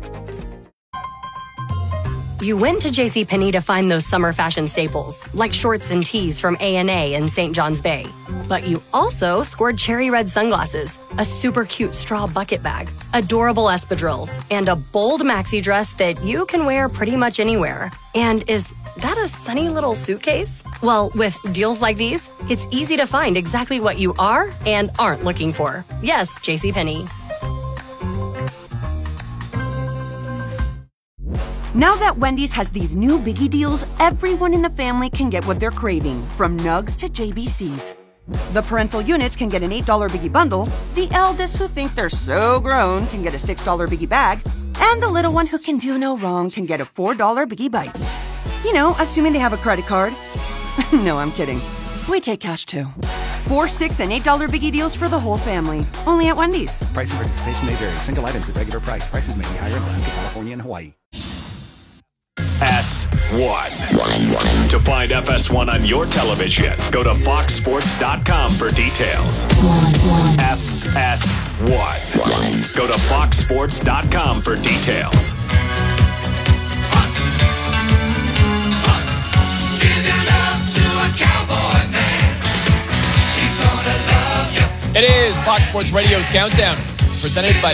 You went to JCPenney to find those summer fashion staples, like shorts and tees from A and A in Saint John's Bay. But you also scored cherry red sunglasses, a super cute straw bucket bag, adorable espadrilles, and a bold maxi dress that you can wear pretty much anywhere. And is that a sunny little suitcase? Well, with deals like these, it's easy to find exactly what you are and aren't looking for. Yes, JCPenney. Now that Wendy's has these new biggie deals, everyone in the family can get what they're craving, from nugs to J B Cs. The parental units can get an eight dollar biggie bundle, the eldest who think they're so grown can get a six dollar biggie bag, and the little one who can do no wrong can get a four dollar biggie bites. You know, assuming they have a credit card. No, I'm kidding. We take cash too. Four, six, and eight dollar biggie deals for the whole family. Only at Wendy's. Price and participation may vary. Single items at regular price. Prices may be higher in Alaska, California, and Hawaii. S one. To find F S one on your television, go to fox sports dot com for details. F S one. Go to fox sports dot com for details. It is Fox Sports Radio's Countdown, presented by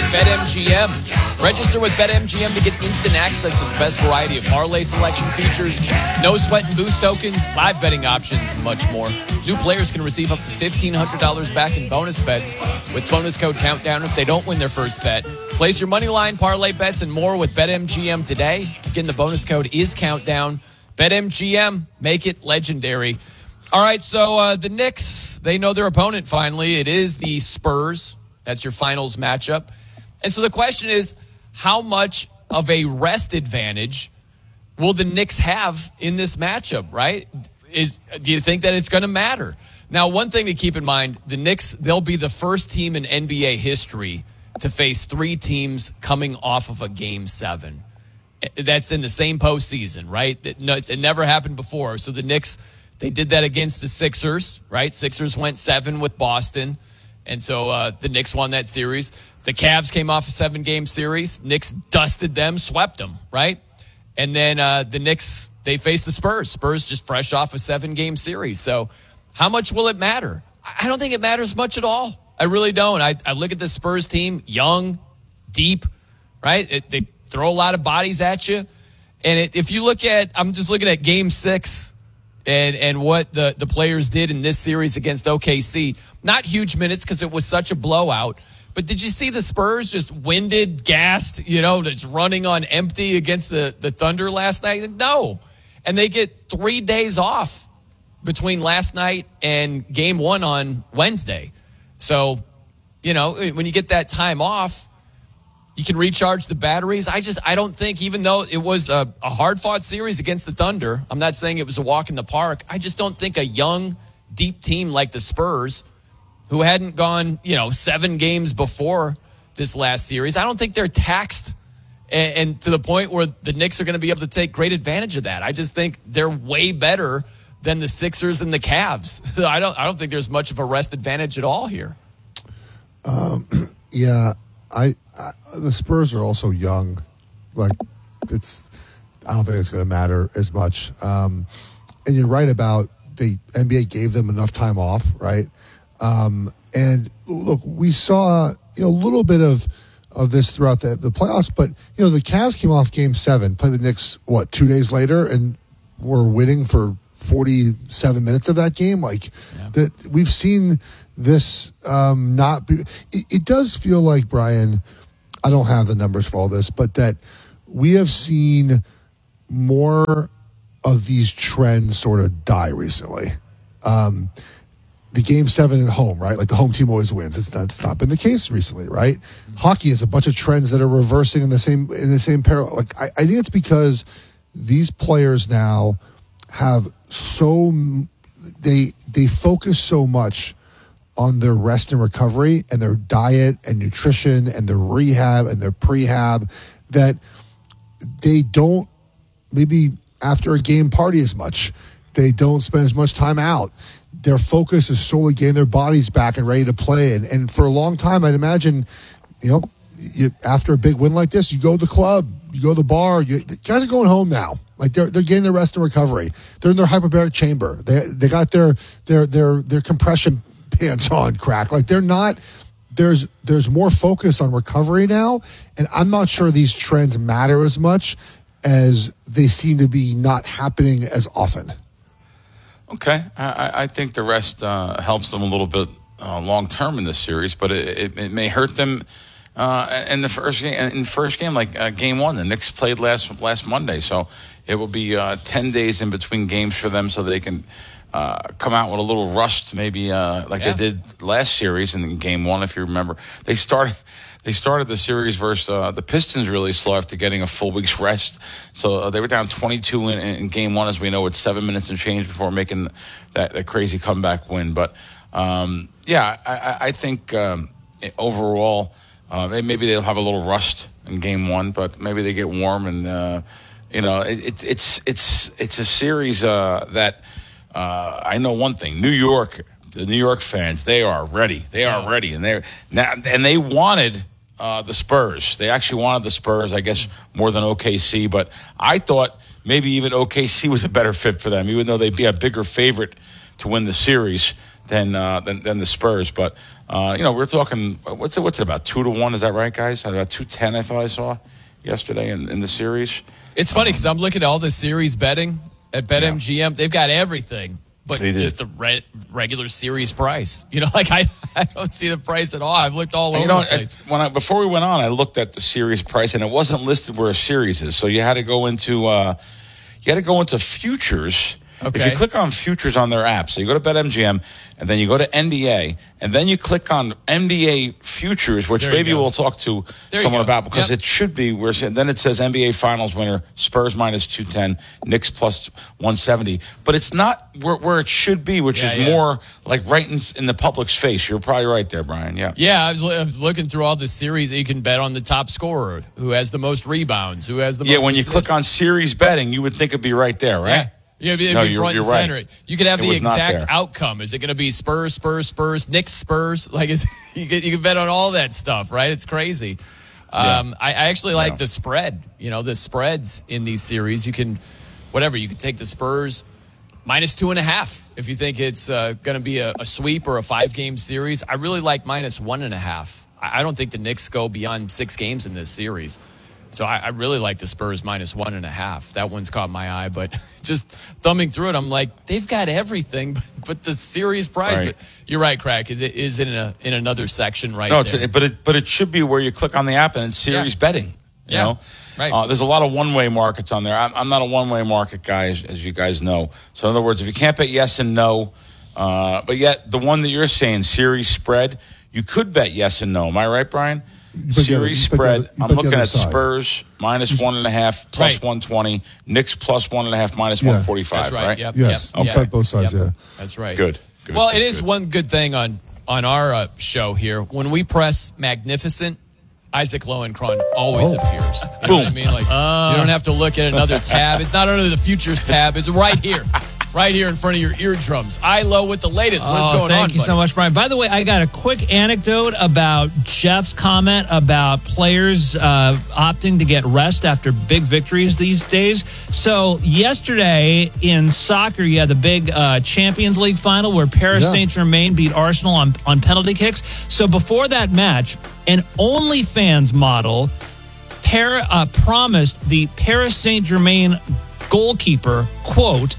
BetMGM. Register with BetMGM to get instant access to the best variety of parlay selection features, no sweat and boost tokens, live betting options, and much more. New players can receive up to fifteen hundred dollars back in bonus bets with bonus code Countdown if they don't win their first bet. Place your money line, parlay bets, and more with BetMGM today. Again, the bonus code is Countdown. BetMGM, make it legendary. All right, so uh, the Knicks, they know their opponent finally. It is the Spurs. That's your finals matchup. And so the question is, how much of a rest advantage will the Knicks have in this matchup, right? Is do you think that it's going to matter? Now, one thing to keep in mind, the Knicks, they'll be the first team in N B A history to face three teams coming off of a game seven. That's in the same postseason, right? It, no, it never happened before. So the Knicks, they did that against the Sixers, right? Sixers went seven with Boston. And so uh, the Knicks won that series. The Cavs came off a seven-game series. Knicks dusted them, swept them, right? And then uh, the Knicks, they faced the Spurs. Spurs just fresh off a seven-game series. So how much will it matter? I don't think it matters much at all. I really don't. I, I look at the Spurs team, young, deep, right? It, they throw a lot of bodies at you. And it, if you look at, I'm just looking at game six, And and what the, the players did in this series against O K C. Not huge minutes because it was such a blowout. But did you see the Spurs just winded, gassed, you know, just running on empty against the, the Thunder last night? No. And they get three days off between last night and game one on Wednesday. So, you know, when you get that time off, you can recharge the batteries. I just, I don't think, even though it was a, a hard-fought series against the Thunder, I'm not saying it was a walk in the park. I just don't think a young, deep team like the Spurs, who hadn't gone, you know, seven games before this last series, I don't think they're taxed and, and to the point where the Knicks are going to be able to take great advantage of that. I just think they're way better than the Sixers and the Cavs. I don't, I don't think there's much of a rest advantage at all here. Um, yeah, I, I the Spurs are also young. Like, it's, I don't think it's going to matter as much. Um, and you're right about the N B A gave them enough time off, right? Um, and look, we saw, you know, a little bit of, of this throughout the, the playoffs, but, you know, the Cavs came off game seven, played the Knicks, what, two days later, and were winning for forty-seven minutes of that game. Like yeah. that, we've seen this um, not be. It, it does feel like, Brian, I don't have the numbers for all this, but that we have seen more of these trends sort of die recently. Um, the game seven at home, right? Like the home team always wins. It's that's not been the case recently, right? Mm-hmm. Hockey is a bunch of trends that are reversing in the same in the same parallel. Like I, I think it's because these players now have so they they focus so much on their rest and recovery and their diet and nutrition and their rehab and their prehab that they don't maybe after a game party as much. They don't spend as much time out. Their focus is solely getting their bodies back and ready to play. And, and for a long time, I'd imagine, you know, you, after a big win like this, you go to the club, you go to the bar. You, the guys are going home now. Like they're they're getting their rest and recovery. They're in their hyperbaric chamber. They they got their their their their compression pants on, crack. Like they're not. There's there's more focus on recovery now, and I'm not sure these trends matter as much as they seem to be not happening as often. Okay, I, I think the rest uh, helps them a little bit uh, long term in this series, but it, it, it may hurt them uh, in the first game. In the first game, like uh, game one, the Knicks played last last Monday, so it will be uh, ten days in between games for them, so they can uh, come out with a little rust, maybe uh, like yeah. they did last series in game one. If you remember, they started. They started the series versus uh, the Pistons really slow after getting a full week's rest. So uh, they were down twenty-two in, in game one, as we know, with seven minutes and change before making that, that crazy comeback win. But, um, yeah, I, I think um, overall uh, maybe they'll have a little rust in game one, but maybe they get warm. And, uh, you know, it, it's it's it's a series uh, that uh, I know one thing. New York, the New York fans, they are ready. They are yeah. ready. And, they're now, and they wanted – Uh, the Spurs. They actually wanted the Spurs, I guess, more than O K C. But I thought maybe even O K C was a better fit for them, even though they'd be a bigger favorite to win the series than uh, than, than the Spurs. But, uh, you know, we're talking, what's it, what's it about, two to one? Is that right, guys? About two ten, I thought I saw yesterday in, in the series. It's funny because I'm looking at all the series betting at BetMGM. Yeah. They've got everything. But just the re- regular series price. You know, like I, I don't see the price at all. I've looked all over you know, the place. When I, before we went on, I looked at the series price, and it wasn't listed where a series is. So you had to go into uh, you had to go into futures. Okay. If you click on futures on their app, so you go to BetMGM, and then you go to N B A, and then you click on N B A futures, which maybe we'll talk to there someone about because yep. it should be where. Then it says N B A Finals winner, Spurs minus two ten, Knicks plus one seventy, but it's not where, where it should be, which yeah, is yeah. more like right in, in the public's face. You're probably right there, Brian. Yeah, yeah. I was, I was looking through all the series. You can bet on the top scorer, who has the most rebounds, who has the most yeah. When assists. you click on series betting, you would think it'd be right there, right? Yeah. Yeah, it'd be, it'd no, be you're, front you're and center. Right. You could have it the exact there. outcome. Is it going to be Spurs, Spurs, Spurs, Knicks, Spurs? Like, is, you can you can bet on all that stuff, right? It's crazy. Yeah. Um, I, I actually like yeah. the spread. You know, the spreads in these series. You can, whatever. You can take the Spurs minus two and a half if you think it's uh, going to be a, a sweep or a five-game series. I really like minus one and a half. I, I don't think the Knicks go beyond six games in this series. So I, I really like the Spurs minus one and a half. That one's caught my eye, but just thumbing through it, I'm like, they've got everything, but, but the series price. Right. But you're right, Crack. It is in a in another section right no, there. No, but it but it should be where you click on the app and it's series yeah. betting. You yeah. know, right? Uh, there's a lot of one-way markets on there. I'm, I'm not a one-way market guy, as, as you guys know. So in other words, if you can't bet yes and no, uh, but yet the one that you're saying, series spread, you could bet yes and no. Am I right, Brian? Series spread. I'm looking at side. Spurs minus one and a half plus right. one twenty. Knicks plus one and a half minus yeah. one forty-five. That's right. right? Yep. Yes. Yep. Okay. Both sides. Yep. Yeah. That's right. Good. good well, good, it is good. one good thing on on our uh, show here. When we press magnificent, Isaac Lowenkron always oh. appears. You know Boom. what I mean? Like uh. you don't have to look at another tab. It's not under the futures tab. It's right here. Right here in front of your eardrums. I L O with the latest. What's oh, going thank on? Thank you buddy? so much, Brian. By the way, I got a quick anecdote about Jeff's comment about players uh, opting to get rest after big victories these days. So yesterday in soccer, you had the big uh, Champions League final where Paris yeah. Saint-Germain beat Arsenal on, on penalty kicks. So before that match, an OnlyFans model par- uh, promised the Paris Saint-Germain goalkeeper, quote,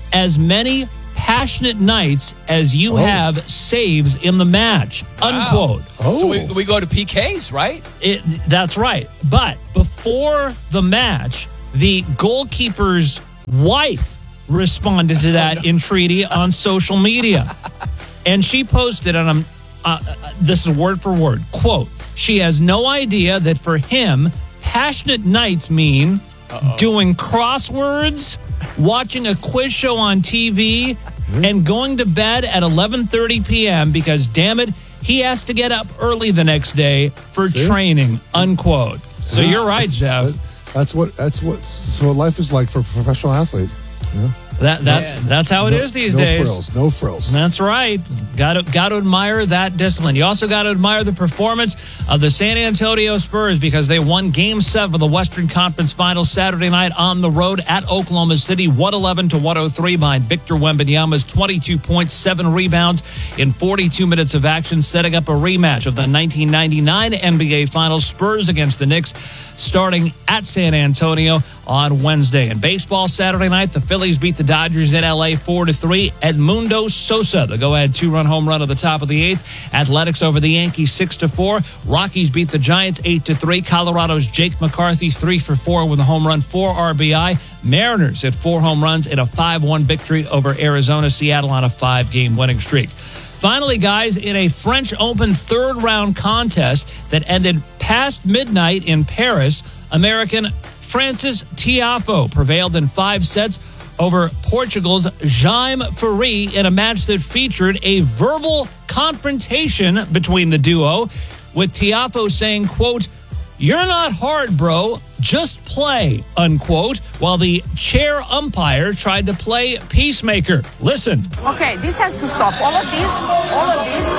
as many passionate nights as you Oh. have saves in the match, unquote. Oh. So we, we go to P Ks, right? It, that's right. But before the match, the goalkeeper's wife responded to that entreaty on social media. And she posted, and I'm, uh, uh, this is word for word, quote, she has no idea that for him, passionate nights mean Uh-oh. doing crosswords, watching a quiz show on T V, mm-hmm. and going to bed at eleven thirty p.m. because, damn it, he has to get up early the next day for See? training, unquote. So yeah. you're right, Jeff. That's what that's what so what life is like for a professional athlete. Yeah. That that's yeah. that's how it no, is these no days. No frills, no frills. That's right. Got to got to admire that discipline. You also got to admire the performance of the San Antonio Spurs because they won Game Seven of the Western Conference Finals Saturday night on the road at Oklahoma City, one eleven to one oh three behind Victor Wembanyama's twenty-two points, seven rebounds in forty-two minutes of action, setting up a rematch of the nineteen ninety-nine N B A Finals. Spurs against the Knicks, starting at San Antonio on Wednesday. In baseball Saturday night, the Phillies beat the Dodgers in L A four to three. Edmundo Sosa, the go-ahead two-run home run at the top of the eighth. Athletics over the Yankees six to four. Rockies beat the Giants eight to three. Colorado's Jake McCarthy three for four with a home run, four R B I. Mariners at four home runs in a five one victory over Arizona. Seattle on a five-game winning streak. Finally, guys, in a French Open third-round contest that ended past midnight in Paris, American Francis Tiafoe prevailed in five sets over Portugal's Jaime Ferri in a match that featured a verbal confrontation between the duo, with Tiafoe saying, quote, "You're not hard, bro. Just play," unquote, while the chair umpire tried to play peacemaker. Listen. Okay, this has to stop. All of this, all of this.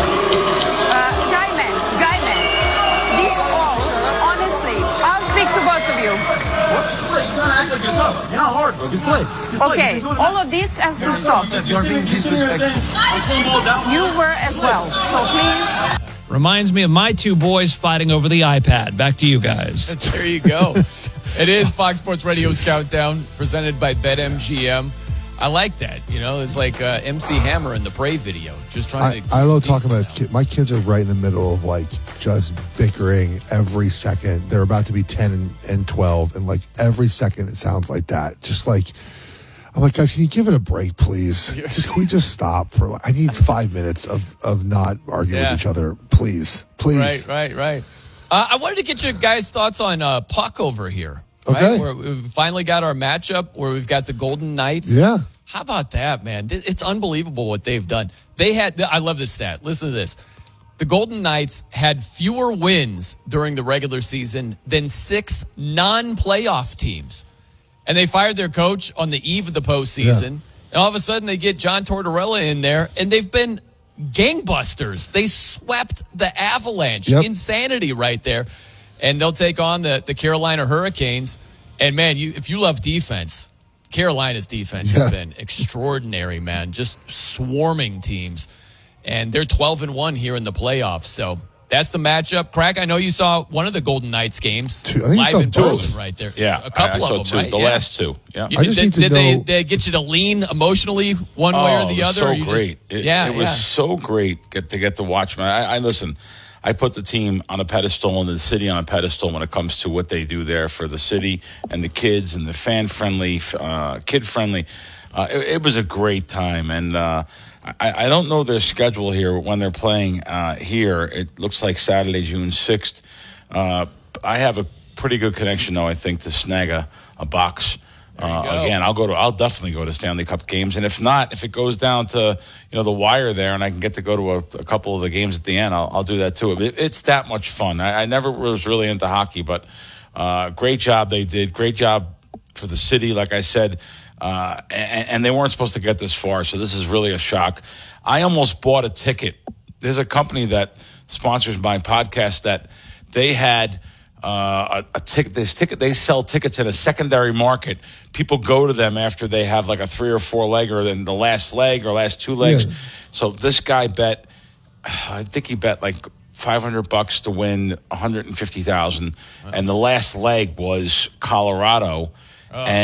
Uh, Jaime, Jaime, this all, honestly, I'll speak to both of you. What? You're gonna act like you're tough. You're not hard, bro. Just play. Just play. Okay, Just all of this has to stop. You're being disrespectful. You were as well, so please. Reminds me of my two boys fighting over the iPad. Back to you guys. There you go. It is Fox Sports Radio's Countdown, presented by BetMGM. I like that. You know, it's like uh, M C Hammer in the Prey video. Just trying I, to. I love talking about kids. My kids are right in the middle of like just bickering every second. They're about to be ten and, and twelve, and like every second it sounds like that. Just like, I'm like, guys, can you give it a break, please? Just can we just stop for? Like, I need five minutes of of not arguing Yeah. with each other, please, please. Right, right, right. Uh, I wanted to get your guys' thoughts on uh, Puck over here. Right? Okay. Where we've finally got our matchup where we've got the Golden Knights. Yeah. How about that, man? It's unbelievable what they've done. They had, I love this stat. Listen to this. The Golden Knights had fewer wins during the regular season than six non-playoff teams. And they fired their coach on the eve of the postseason. Yeah. And all of a sudden they get John Tortorella in there, and they've been gangbusters. They swept the Avalanche. Yep. Insanity right there. And they'll take on the, the Carolina Hurricanes. And, man, you if you love defense, Carolina's defense Yeah. has been extraordinary, man. Just swarming teams. And they're twelve and one here in the playoffs. So that's the matchup. Crack, I know you saw one of the Golden Knights games Two- I think you live saw in both. person right there. Yeah, a couple I, I saw of them, two. right? The Yeah. last two. Yeah, You- I just did need to did they, know- they get you to lean emotionally one way oh, or the it was other? so or you just- great. It, yeah, it was yeah. so great get to get to watch. Man, I, I listen. I put the team on a pedestal and the city on a pedestal when it comes to what they do there for the city and the kids and the fan friendly, uh, kid friendly. Uh, it, it was a great time, and uh, I, I don't know their schedule here when they're playing uh, here. It looks like Saturday, June sixth. Uh, I have a pretty good connection, though. I think to snag a, a box. Uh, go. again, I'll go to. I'll definitely go to Stanley Cup games, and if not, if it goes down to you know the wire there, and I can get to go to a, a couple of the games at the end, I'll, I'll do that too. It, it's that much fun. I, I never was really into hockey, but uh, great job they did. Great job for the city, like I said, uh, and, and they weren't supposed to get this far, so this is really a shock. I almost bought a ticket. There's a company that sponsors my podcast that they had. Uh, a, a ticket. This ticket. They sell tickets in a secondary market. People go to them after they have like a three or four leg, or then the last leg or last two legs. Yeah. So this guy bet. I think he bet like five hundred bucks to win one hundred and fifty thousand, and the last leg was Colorado, Oh. and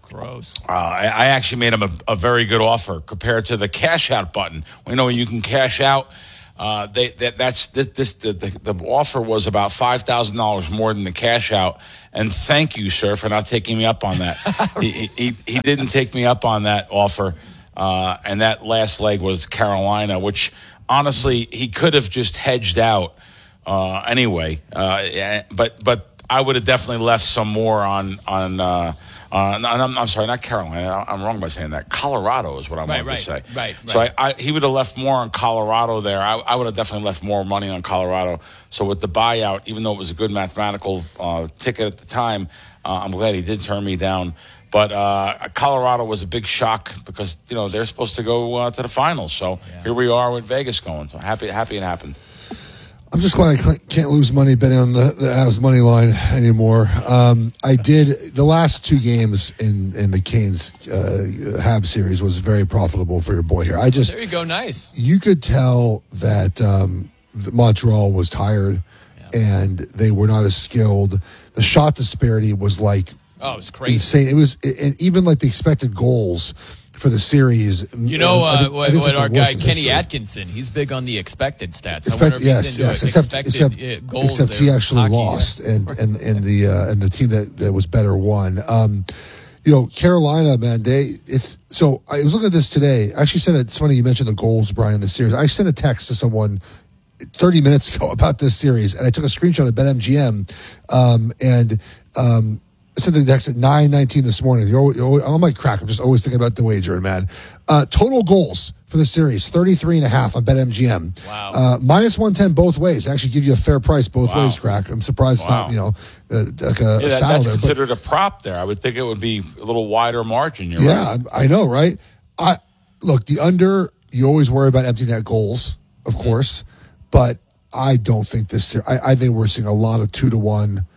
Gross. Uh, I, I actually made him a, a very good offer compared to the cash out button. We know you can cash out. Uh, they that that's this, this the, the the offer was about five thousand dollars more than the cash out. And thank you, sir, for not taking me up on that. he, he he didn't take me up on that offer. Uh, and that last leg was Carolina, which honestly he could have just hedged out uh, anyway. Uh, but but I would have definitely left some more on on. Uh, Uh, no, I'm, I'm sorry, not Carolina. I'm wrong by saying that. Colorado is what I right, wanted right, to say. Right, right. So I, I, he would have left more on Colorado there. I, I would have definitely left more money on Colorado. So with the buyout, even though it was a good mathematical uh, ticket at the time, uh, I'm glad he did turn me down. But uh, Colorado was a big shock because you know they're supposed to go uh, to the finals. So yeah. Here we are with Vegas going. So happy, happy it happened. I'm just glad I can't lose money betting on the, the Avs money line anymore. Um, I did the last two games in, in the Canes uh, Habs series was very profitable for your boy here. I just there you go, nice. You could tell that um, Montreal was tired yeah. and they were not as skilled. The shot disparity was like oh, it was crazy, insane. It was, and even like the expected goals for the series. You know uh, think, what, what our guy Kenny history. Atkinson, he's big on the expected stats. Expect, I wonder if yes, he's into yes. Except, expected except, goals except there, he actually hockey, lost, yeah. and and and the uh, and the team that, that was better won. Um, you know, Carolina, man, they it's so. I was looking at this today. I actually said it's funny you mentioned the goals, Brian, in the series. I sent a text to someone thirty minutes ago about this series, and I took a screenshot of BetMGM, um, and. Um, I sent the text at nine nineteen this morning. You're always, you're always, I'm like crack. I'm just always thinking about the wager, man. Uh, total goals for the series, thirty-three and a half on BetMGM. Wow. Uh, minus one ten both ways. Actually give you a fair price both wow. ways, crack. I'm surprised wow. it's not, you know, uh, like a, yeah, a that, saddle that's there. considered but, a prop there. I would think it would be a little wider margin. You're yeah, right. I, I know, right? I Look, the under, you always worry about empty net goals, of course, but I don't think this, I, I think we're seeing a lot of two to one,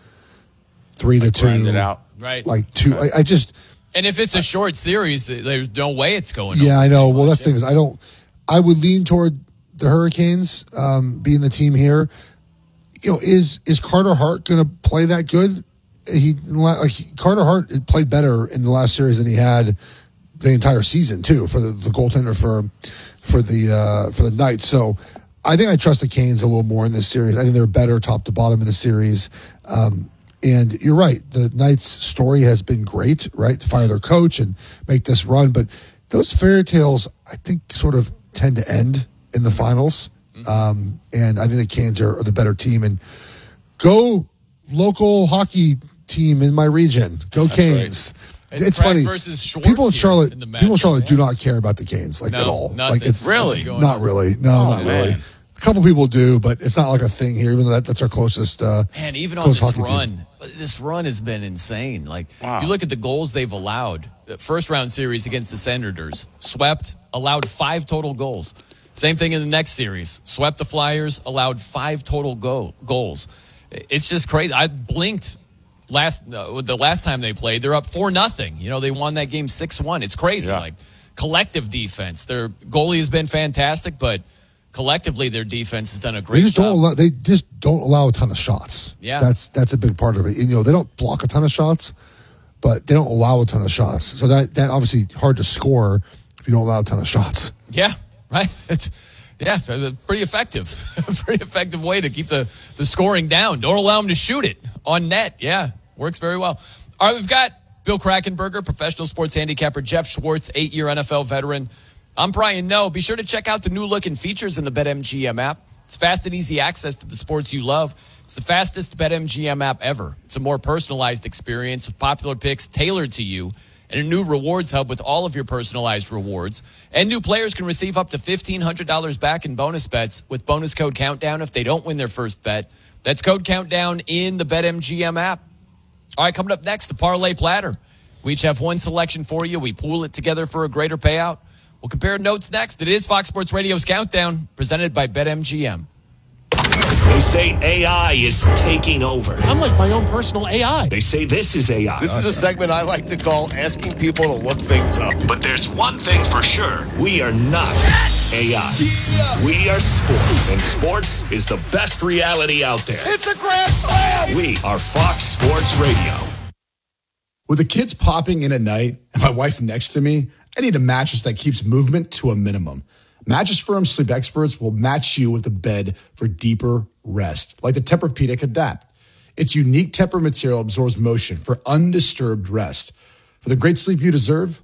three like to two. It out. Right. Like two, I, I just. And if it's a short series, there's no way it's going. Yeah, over I know. Well, much. that's the thing is, I don't. I would lean toward the Hurricanes um, being the team here. You know, is is Carter Hart going to play that good? He, like, he Carter Hart played better in the last series than he had the entire season too for the, the goaltender for for the uh, for the Knights. So I think I trust the Canes a little more in this series. I think they're better top to bottom in the series. Um, And you're right. The Knights' story has been great, right? To fire their coach and make this run. But those fairy tales, I think, sort of tend to end in the finals. Um, and I think the Canes are, are the better team. And go local hockey team in my region. Go That's Canes. Right. It's, it's Craig funny. versus Schwartz people in Charlotte, in the people in Charlotte yeah. do not care about the Canes like no, at all. Nothing. Like it's really not really. No, oh, not man. really. A couple people do, but it's not like a thing here. Even though that, that's our closest. Uh, Man, even on close this hockey run, team. this run has been insane. Like wow. you look at the goals they've allowed. The first round series against the Senators, swept, allowed five total goals. Same thing in the next series, swept the Flyers, allowed five total go- goals. It's just crazy. I blinked last uh, the last time they played. They're up four nothing. You know, they won that game six one. It's crazy. Yeah. Like collective defense. Their goalie has been fantastic, but collectively their defense has done a great they just job. Don't allow, they just don't allow a ton of shots. Yeah. That's that's a big part of it. You know, they don't block a ton of shots, but they don't allow a ton of shots. So that that obviously hard to score if you don't allow a ton of shots. Yeah, right. It's yeah, pretty effective. Pretty effective way to keep the, the scoring down. Don't allow them to shoot it on net. Yeah, works very well. All right, we've got Bill Krackomberger, professional sports handicapper, Jeff Schwartz, eight-year N F L veteran. I'm Brian Noe. Be sure to check out the new look and features in the BetMGM app. It's fast and easy access to the sports you love. It's the fastest BetMGM app ever. It's a more personalized experience with popular picks tailored to you and a new rewards hub with all of your personalized rewards. And new players can receive up to fifteen hundred dollars back in bonus bets with bonus code Countdown if they don't win their first bet. That's code Countdown in the BetMGM app. All right, coming up next, the Parlay Platter. We each have one selection for you. We pool it together for a greater payout. We'll compare notes next. It is Fox Sports Radio's Countdown, presented by BetMGM. They say A I is taking over. I'm like my own personal A I. They say this is A I. This is a segment I like to call asking people to look things up. But there's one thing for sure. We are not A I. We are sports. And sports is the best reality out there. It's a grand slam! We are Fox Sports Radio. With the kids popping in at night and my wife next to me, I need a mattress that keeps movement to a minimum. Mattress Firm Sleep Experts will match you with a bed for deeper rest, like the Tempur-Pedic Adapt. Its unique Tempur material absorbs motion for undisturbed rest. For the great sleep you deserve,